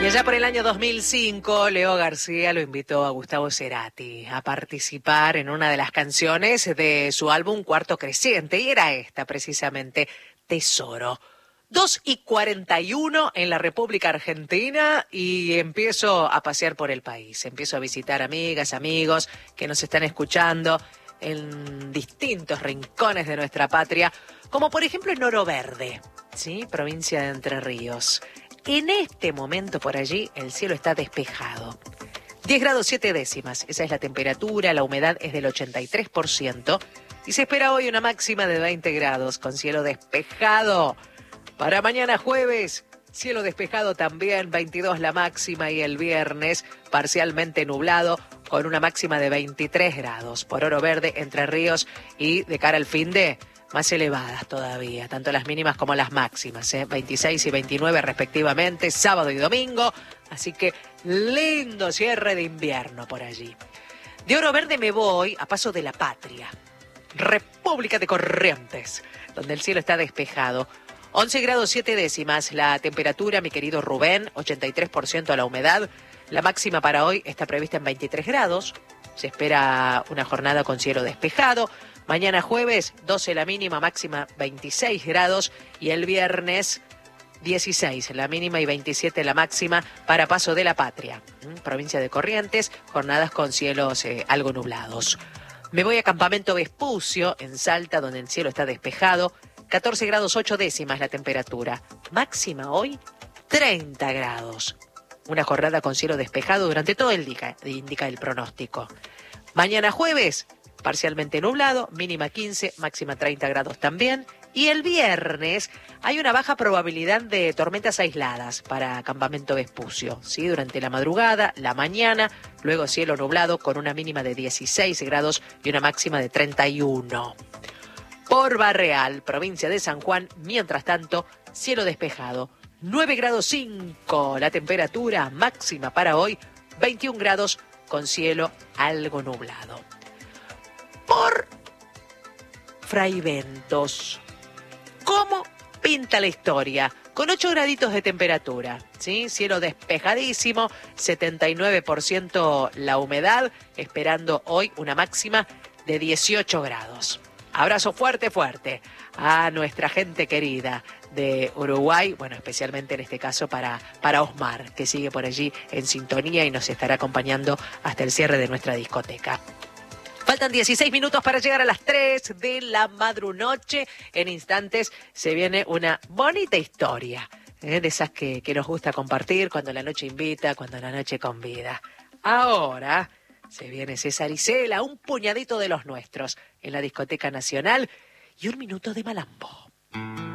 allá por el año 2005, Leo García lo invitó a Gustavo Cerati a participar en una de las canciones de su álbum Cuarto Creciente, y era esta precisamente, Tesoro. 2:41 en la República Argentina y empiezo a pasear por el país. Empiezo a visitar amigas, amigos que nos están escuchando en distintos rincones de nuestra patria, como por ejemplo en Oro Verde, ¿sí? Provincia de Entre Ríos. En este momento por allí el cielo está despejado. 10 grados 7 décimas, esa es la temperatura, la humedad es del 83% y se espera hoy una máxima de 20 grados con cielo despejado. Para mañana jueves, cielo despejado también, 22 la máxima, y el viernes parcialmente nublado con una máxima de 23 grados. Por Oro Verde, Entre Ríos, y de cara al fin de más elevadas todavía, tanto las mínimas como las máximas, 26 y 29 respectivamente, sábado y domingo, así que lindo cierre de invierno por allí. De Oro Verde me voy a Paso de la Patria, República de Corrientes, donde el cielo está despejado. 11 grados 7 décimas la temperatura, mi querido Rubén, 83% la humedad. La máxima para hoy está prevista en 23 grados. Se espera una jornada con cielo despejado. Mañana jueves, 12 la mínima, máxima 26 grados. Y el viernes, 16 la mínima y 27 la máxima para Paso de la Patria, provincia de Corrientes, jornadas con cielos algo nublados. Me voy a Campamento Vespucio, en Salta, donde el cielo está despejado. 14 grados 8 décimas la temperatura. Máxima hoy, 30 grados. Una jornada con cielo despejado durante todo el día, indica el pronóstico. Mañana jueves, parcialmente nublado, mínima 15, máxima 30 grados también. Y el viernes hay una baja probabilidad de tormentas aisladas para Campamento Vespucio, ¿sí? Durante la madrugada, la mañana, luego cielo nublado con una mínima de 16 grados y una máxima de 31. Por Barreal, provincia de San Juan, mientras tanto, cielo despejado. 9 grados 5 la temperatura, máxima para hoy, 21 grados con cielo algo nublado. Por Fraiventos, ¿cómo pinta la historia? Con 8 graditos de temperatura, ¿sí? Cielo despejadísimo, 79% la humedad, esperando hoy una máxima de 18 grados. Abrazo fuerte, fuerte a nuestra gente querida de Uruguay, bueno, especialmente en este caso para Osmar, que sigue por allí en sintonía y nos estará acompañando hasta el cierre de nuestra discoteca. Faltan 16 minutos para llegar a las 3 de la madrunoche. En instantes se viene una bonita historia, de esas que nos gusta compartir cuando la noche invita, cuando la noche convida. Ahora se viene César Isela, un puñadito de los nuestros en la Discoteca Nacional y un minuto de Malambo.